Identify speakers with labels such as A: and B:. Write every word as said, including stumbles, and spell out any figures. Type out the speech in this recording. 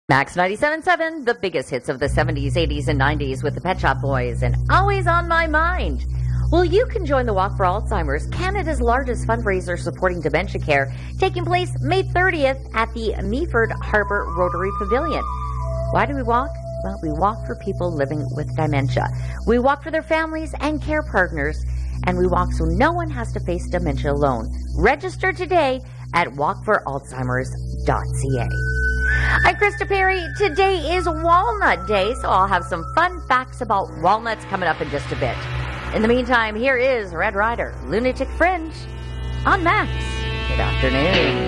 A: Max ninety-seven point seven, the biggest hits of the seventies, eighties, and nineties with the Pet Shop Boys, and always on my mind. Well, you can join the Walk for Alzheimer's, Canada's largest fundraiser supporting dementia care, taking place May thirtieth at the Meaford Harbour Rotary Pavilion. Why do we walk? Well, we walk for people living with dementia. We walk for their families and care partners, and we walk so no one has to face dementia alone. Register today at walk for alzheimers dot c a. I'm Krista Perry. Today is Walnut Day, so I'll have some fun facts about walnuts coming up in just a bit. In the meantime, here is Red Rider, Lunatic Fringe on Max. Good afternoon.